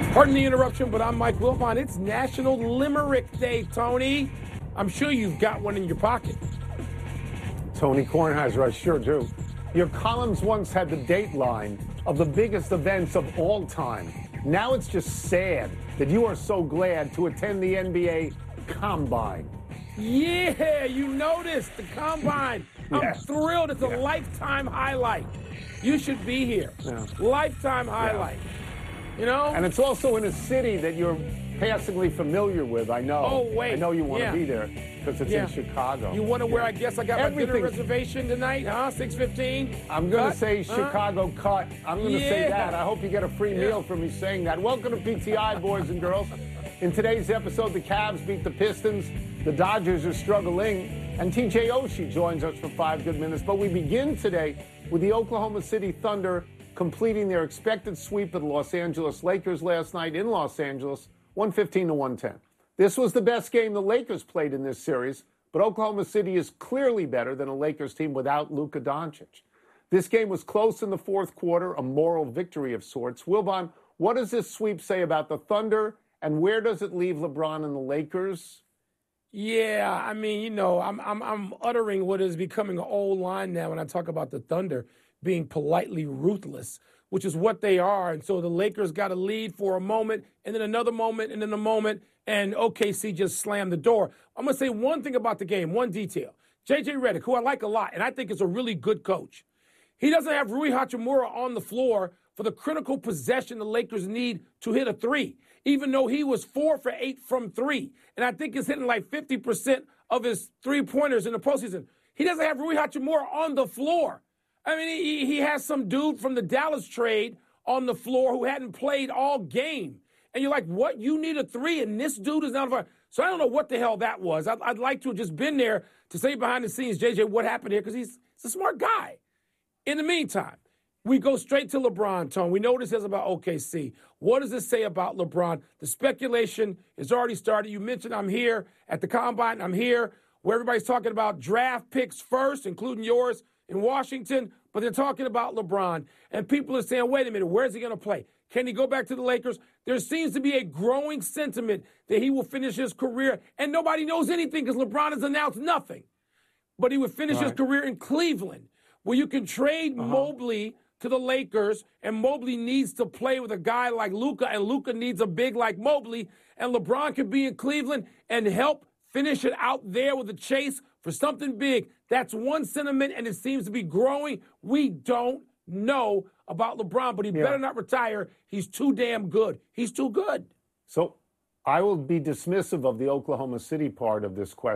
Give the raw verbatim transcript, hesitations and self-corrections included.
Pardon the interruption, but I'm Mike Wilbon. It's National Limerick Day, Tony. I'm sure you've got one in your pocket. Tony Kornheiser, I sure do. Your columns once had the dateline of the biggest events of all time. Now it's just sad that you are so glad to attend the N B A Combine. Yeah, you noticed the Combine. I'm Yes. thrilled. It's a Yeah. lifetime highlight. You should be here. Yeah. Lifetime highlight. You know? And it's also in a city that you're passingly familiar with, I know. Oh, wait. I know you want to Yeah. be there because it's Yeah. in Chicago. You wonder where I guess I got my dinner Everything- reservation tonight, huh? six fifteen? I'm going to Cut? say Huh? Chicago cut. I'm going to say Yeah. that. I hope you get a free Yeah. meal for me saying that. Welcome to P T I, boys and girls. In today's episode, the Cavs beat the Pistons. The Dodgers are struggling. And T J Oshie joins us for five good minutes. But we begin today with the Oklahoma City Thunder completing their expected sweep of the Los Angeles Lakers last night in Los Angeles, one fifteen to one ten. This was the best game the Lakers played in this series, but Oklahoma City is clearly better than a Lakers team without Luka Doncic. This game was close in the fourth quarter, a moral victory of sorts. Wilbon, what does this sweep say about the Thunder, and where does it leave LeBron and the Lakers? Yeah, I mean, you know, I'm I'm I'm uttering what is becoming an old line now when I talk about the Thunder being politely ruthless, which is what they are. And so the Lakers got a lead for a moment, and then another moment, and then a moment, and O K C just slammed the door. I'm going to say one thing about the game, one detail. J J Redick, who I like a lot, and I think is a really good coach, he doesn't have Rui Hachimura on the floor for the critical possession the Lakers need to hit a three, even though he was four for eight from three. And I think he's hitting like fifty percent of his three-pointers in the postseason. He doesn't have Rui Hachimura on the floor. I mean, he, he has some dude from the Dallas trade on the floor who hadn't played all game. And you're like, what? You need a three, and this dude is not on fire. So I don't know what the hell that was. I'd, I'd like to have just been there to say behind the scenes, J J, what happened here, because he's, he's a smart guy. In the meantime, we go straight to LeBron, Tone. We know what it says about O K C. What does it say about LeBron? The speculation has already started. You mentioned I'm here at the Combine. I'm here where everybody's talking about draft picks first, including yours in Washington, but they're talking about LeBron. And people are saying, wait a minute, where's he going to play? Can he go back to the Lakers? There seems to be a growing sentiment that he will finish his career, and nobody knows anything because LeBron has announced nothing. But he would finish Right. his career in Cleveland, where you can trade Uh-huh. Mobley to the Lakers, and Mobley needs to play with a guy like Luka, and Luka needs a big like Mobley, and LeBron can be in Cleveland and help finish it out there with a chase for something big. That's one sentiment, and it seems to be growing. We don't know about LeBron, but he Yeah. better not retire. He's too damn good. He's too good. So I will be dismissive of the Oklahoma City part of this question.